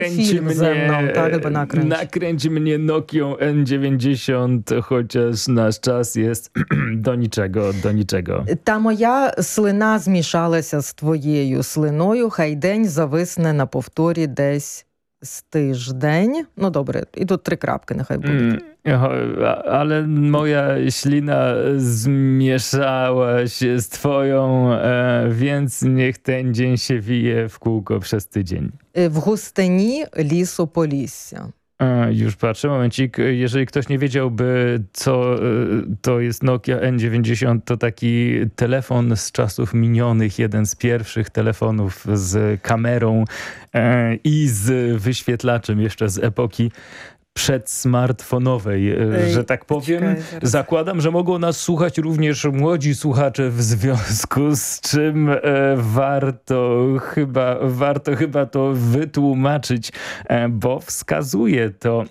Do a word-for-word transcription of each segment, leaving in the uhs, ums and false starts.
film ze mną, tak, albo nakręć. Nakręć mnie Nokią N dziewięćdziesiąt, chociaż nasz czas jest do niczego, do niczego. Та моя слина змішалася з твоєю слиною, хай день зависне на повторі десь з тиждень. Ну добре, і тут три крапки нехай будуть. Mm, ale moja ślina zmieszała się z twoją, e, więc niech ten dzień się wije w kółko przez tydzień. В густині лісу Полісся. E, już patrzę, momencik. Jeżeli ktoś nie wiedziałby, co e, to jest Nokia N dziewięćdziesiąt, to taki telefon z czasów minionych, jeden z pierwszych telefonów z kamerą e, i z wyświetlaczem jeszcze z epoki przedsmartfonowej, Ej, że tak powiem. czekaj, zaraz. Zakładam, że mogą nas słuchać również młodzi słuchacze, w związku z czym e, warto chyba warto chyba to wytłumaczyć, e, bo wskazuje to,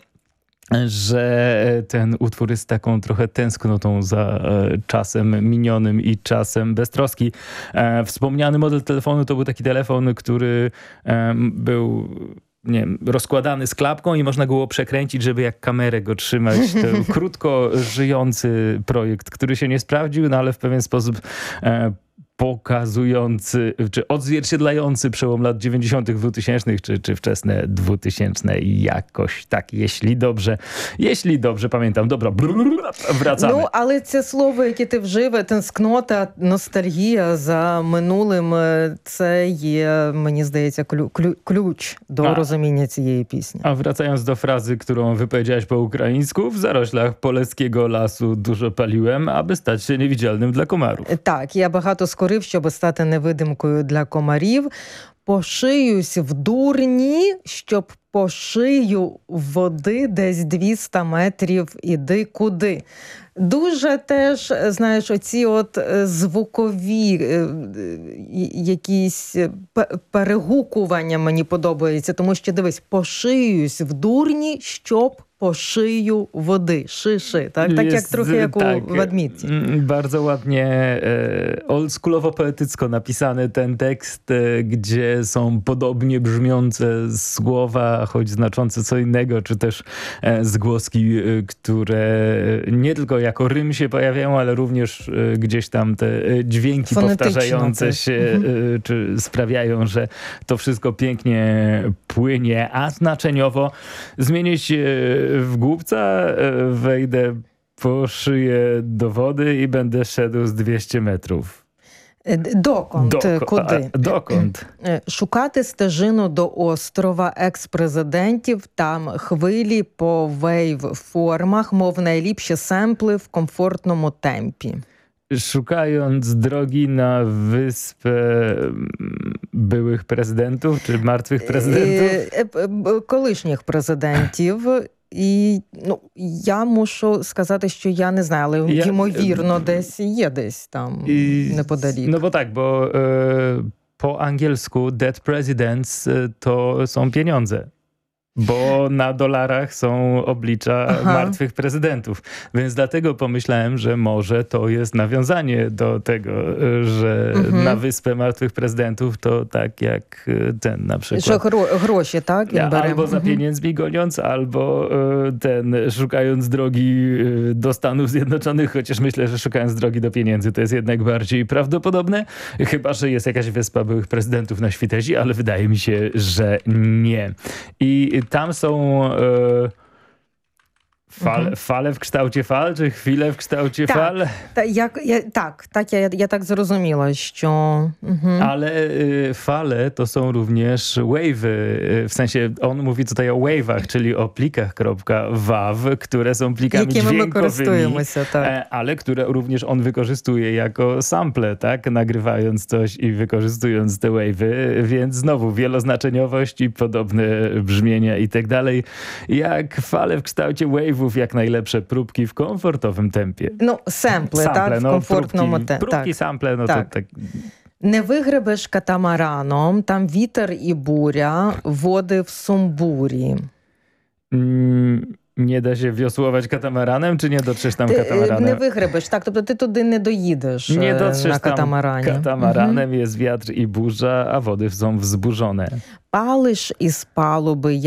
że ten utwór jest taką trochę tęsknotą za e, czasem minionym i czasem beztroski. E, wspomniany model telefonu to był taki telefon, który e, był... nie wiem, rozkładany z klapką i można było przekręcić, żeby jak kamerę go trzymać. To krótko żyjący projekt, który się nie sprawdził, no ale w pewien sposób e, pokazujący, czy odzwierciedlający przełom lat dziewięćdziesiątych, dwutysięcznych, czy, czy wczesne dwutysięczne i jakoś tak, jeśli dobrze, jeśli dobrze pamiętam. Dobra, wracamy. Ну, але це слово, яке ти вжив, тенскнота, ностальгія за минулим, це є, мені здається, клю, клю, ключ до A. розуміння цієї пісні. A wracając do frazy, którą wypowiedziałaś po ukraińsku, w zaroślach poleckiego lasu dużo paliłem, aby stać się niewidzialnym dla komarów. Так, я багато скорив, щоб стати невидимкою для комарів. Пошиюсь в дурні, щоб по шию води десь двісті метрів іди куди. Дуже теж, знаєш, оці от звукові е, якісь пе- перегукування мені подобаються, тому що, дивись, пошиюсь в дурні, щоб по шию води. Шиши, так? Так як Jest, трохи як у tak, ведмідці. mm, bardzo ładnie e, oldschoolowo-poetycko napisany ten tekst, e, gdzie są podobnie brzmiące słowa, choć znaczące co innego, czy też e, zgłoski, e, które nie tylko jako rym się pojawiają, ale również e, gdzieś tam te e, dźwięki Fonetyczne powtarzające też. się e, czy sprawiają, że to wszystko pięknie płynie, a znaczeniowo zmienię się w głupca, e, wejdę po szyję do wody i będę szedł z dwieście metrów. Е, Докąd? Doko- Куди? a, dokąd? Е, Шукати стежину до острова екс-президентів, там хвилі по вейв-формах, мов найліпші семпли в комфортному темпі. Szukając drogi na wyspę mm, byłych prezydentów, czy martwych prezydentów? Е, е, б- Колишніх президентів. І ну, я мушу сказати, що я не знаю, але Я- ймовірно десь є десь там I- неподалік. No bo tak, bo e, po angielsku dead presidents e, to są pieniądze. Bo na dolarach są oblicza Aha. martwych prezydentów. Więc dlatego pomyślałem, że może to jest nawiązanie do tego, e, że Mhm. na wyspę martwych prezydentów to tak jak e, ten na przykład. Що гро- гроші, так? Він бере. Albo za Мгм. pieniędzmi goniąc, albo e, ten szukając drogi e, do Stanów Zjednoczonych, chociaż myślę, że szukając drogi do pieniędzy to jest jednak bardziej prawdopodobne, chyba że jest jakaś wyspa byłych prezydentów na Świtezi, ale wydaje mi się, że nie. I tam są e, fal, Mhm. fale w kształcie fal, czy chwile w kształcie Tak. fal? Та, як, я, так, так я, я так зрозуміла, що... Мгм. Ale y, fale to są również wave'y. Y, W sensie on mówi tutaj o wave'ach, czyli o plikach .wav, które są plikami Якими ми dźwiękowymi, користуємося, так. e, ale które również on wykorzystuje jako sample, tak? Nagrywając coś i wykorzystując te wave'y, więc znowu wieloznaczeniowość i podobne brzmienia i tak dalej. Jak fale w kształcie wave'ów, jak najlepsze próbki w komfortowym tempie. Ну, семпли, Sample, так, в no, комфортному próbki, темпі. próbki Так. sample, no Tak. to tak. Не вигребеш катамараном, там вітер і буря, води в сумбурі. Mm, nie da się wiosłować katamaranem, czy nie dotrzesz tam Ти е, katamaranem? не вигребеш, так, тобто ти туди не доїдеш Nie е, dotrzesz на tam катамарані. katamaranem, jest wiatr i burza, a wody są wzburzone. Палиш із палуби